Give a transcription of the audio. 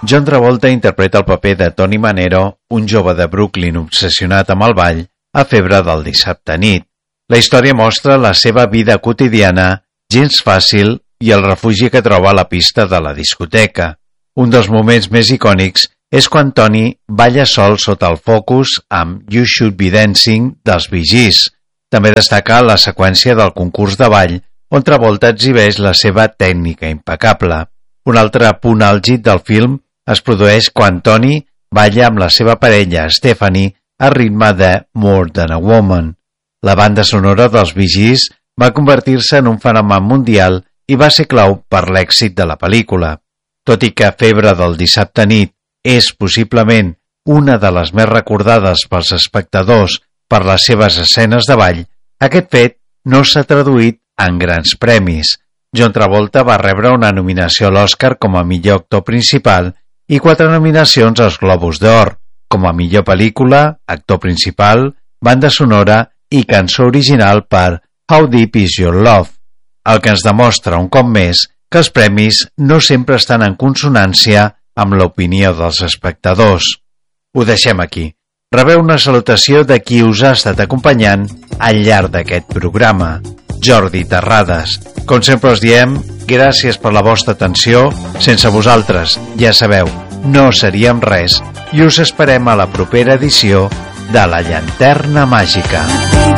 John Travolta interpreta el paper de Tony Manero, un jove de Brooklyn obsessionat amb el ball, a febre del dissabte nit. La història mostra la seva vida quotidiana, gens fàcil, i el refugi que troba a la pista de la discoteca. Un dels moments més icònics és quan Tony balla sol sota el focus amb You Should Be Dancing dels Bee Gees. També destaca la seqüència del concurs de ball, on Travolta exhibeix la seva tècnica impecable. Un altre punt àlgid del film es produeix quan Tony balla amb la seva parella, Stephanie, a ritme de More Than a Woman. La banda sonora dels Bee Gees va convertir-se en un fenomen mundial i va ser clau per l'èxit de la pel·lícula. Tot i que Febre del dissabte nit és possiblement una de les més recordades pels espectadors per les seves escenes de ball, aquest fet no s'ha traduït en grans premis. John Travolta va rebre una nominació a l'Oscar com a millor actor principal i 4 nominacions als Globus d'Or, com a millor pel·lícula, actor principal, banda sonora i cançó original per How Deep Is Your Love, el que ens demostra un cop més que els premis no sempre estan en consonància amb l'opinió dels espectadors. Ho deixem aquí. Rebeu una salutació de qui us ha estat acompanyant al llarg d'aquest programa, Jordi Terrades. Com sempre us diem, gràcies per la vostra atenció. Sense vosaltres, ja sabeu, no seríem res i us esperem a la propera edició de La Llanterna Màgica.